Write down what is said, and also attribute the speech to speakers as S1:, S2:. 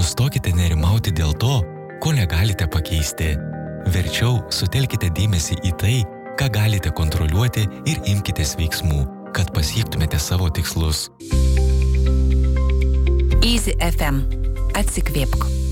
S1: Nustokite nerimauti dėl to, ko negalite pakeisti. Verčiau sutelkite dėmesį į tai, ką galite kontroliuoti ir imkitės veiksmų, kad pasiektumėte savo tikslus.
S2: Easy FM. Atsikvėpk.